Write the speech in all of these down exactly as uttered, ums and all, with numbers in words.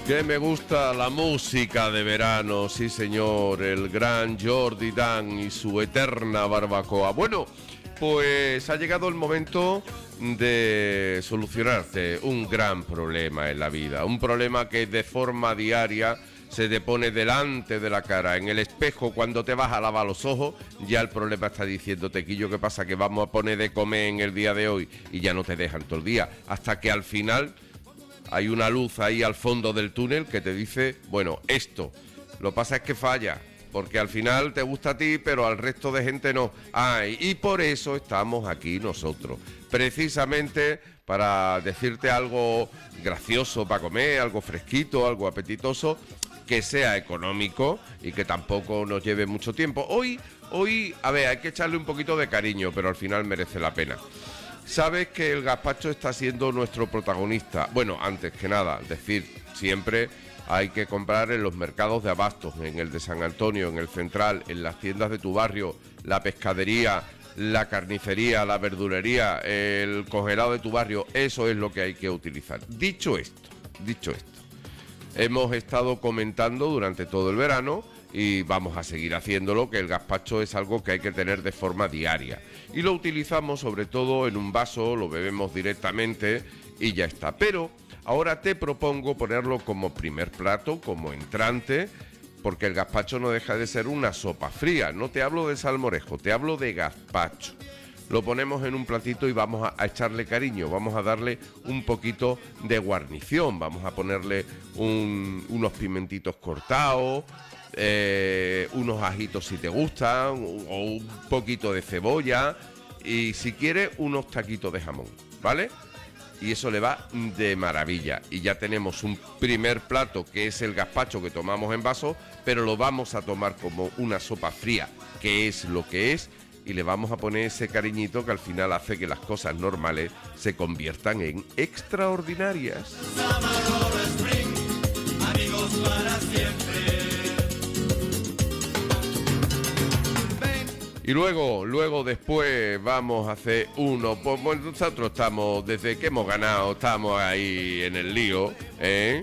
Que me gusta la música de verano, sí señor, el gran Jordi Dan y su eterna barbacoa. Bueno, pues ha llegado el momento de solucionarte un gran problema en la vida, un problema que de forma diaria se te pone delante de la cara, en el espejo. Cuando te vas a lavar los ojos, ya el problema está diciéndote, Quillo, ¿qué pasa? Que vamos a poner de comer en el día de hoy, y ya no te dejan todo el día, hasta que al final hay una luz ahí al fondo del túnel que te dice, bueno, esto. Lo que pasa es que falla, porque al final te gusta a ti, pero al resto de gente no. Ay, y por eso estamos aquí nosotros, precisamente para decirte algo gracioso para comer, algo fresquito, algo apetitoso, que sea económico y que tampoco nos lleve mucho tiempo. Hoy, hoy, a ver, hay que echarle un poquito de cariño, pero al final merece la pena. Sabes que el gazpacho está siendo nuestro protagonista. Bueno, antes que nada, decir, siempre hay que comprar en los mercados de abastos, en el de San Antonio, en el Central, en las tiendas de tu barrio, la pescadería, la carnicería, la verdulería, el congelado de tu barrio. Eso es lo que hay que utilizar. Dicho esto, dicho esto, hemos estado comentando durante todo el verano, y vamos a seguir haciéndolo, que el gazpacho es algo que hay que tener de forma diaria. Y lo utilizamos sobre todo en un vaso, lo bebemos directamente y ya está. Pero ahora te propongo ponerlo como primer plato, como entrante, porque el gazpacho no deja de ser una sopa fría. No te hablo de salmorejo, te hablo de gazpacho. Lo ponemos en un platito y vamos a, a echarle cariño, vamos a darle un poquito de guarnición, vamos a ponerle un, unos pimentitos cortados, Eh, unos ajitos si te gustan, o un poquito de cebolla, y si quieres unos taquitos de jamón, ¿vale? Y eso le va de maravilla. Y ya tenemos un primer plato, que es el gazpacho que tomamos en vaso, pero lo vamos a tomar como una sopa fría, que es lo que es, y le vamos a poner ese cariñito que al final hace que las cosas normales se conviertan en extraordinarias. Amigos para siempre. Y luego, luego después vamos a hacer uno, pues bueno, nosotros estamos, desde que hemos ganado, estamos ahí en el lío, ¿eh?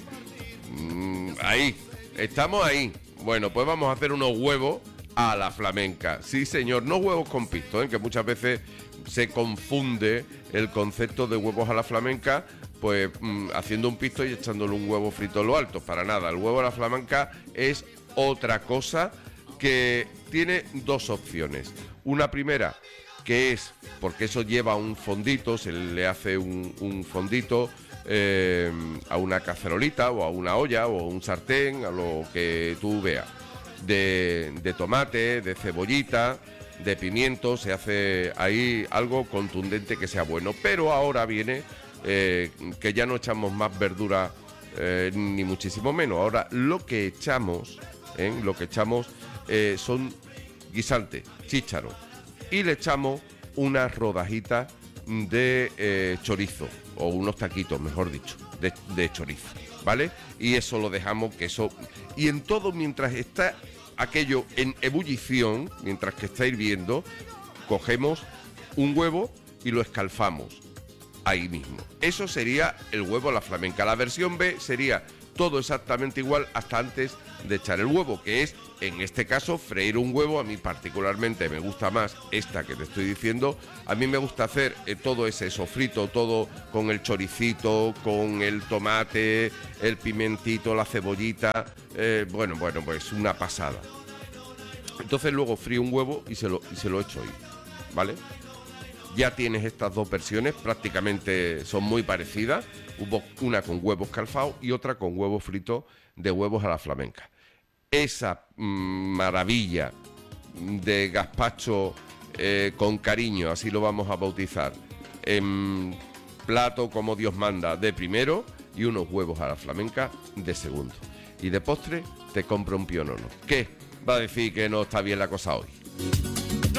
Mm, ahí, estamos ahí. Bueno, pues vamos a hacer unos huevos a la flamenca. Sí, señor, no huevos con pisto, ¿eh? Que muchas veces se confunde el concepto de huevos a la flamenca, pues mm, haciendo un pisto y echándole un huevo frito en lo alto. Para nada, el huevo a la flamenca es otra cosa, que tiene dos opciones. Una primera, que es, porque eso lleva un fondito, se le hace un, un fondito eh, a una cacerolita o a una olla o a un sartén, a lo que tú veas, de, de tomate, de cebollita, de pimiento. Se hace ahí algo contundente que sea bueno. Pero ahora viene eh, que ya no echamos más verdura, eh, ni muchísimo menos. Ahora lo que echamos, ¿eh? lo que echamos Eh, son guisantes, chícharos, y le echamos unas rodajitas de eh, chorizo, o unos taquitos, mejor dicho, de, de chorizo, ¿vale? Y eso lo dejamos, que eso... Y en todo, mientras está aquello en ebullición, mientras que está hirviendo, cogemos un huevo y lo escalfamos ahí mismo. Eso sería el huevo a la flamenca. La versión B sería todo exactamente igual hasta antes de echar el huevo, que es, en este caso, freír un huevo. A mí particularmente me gusta más esta que te estoy diciendo. A mí me gusta hacer eh, todo ese sofrito, todo con el choricito, con el tomate, el pimentito, la cebollita, eh, bueno, bueno, pues una pasada. Entonces luego frío un huevo y se lo, y se lo echo ahí, ¿vale? Ya tienes estas dos versiones, prácticamente son muy parecidas. Hubo una con huevos escalfados y otra con huevos fritos de huevos a la flamenca. Esa mmm, maravilla de gazpacho eh, con cariño, así lo vamos a bautizar, en plato como Dios manda de primero, y unos huevos a la flamenca de segundo. Y de postre te compro un pionono. ¿Qué? Va a decir que no está bien la cosa hoy.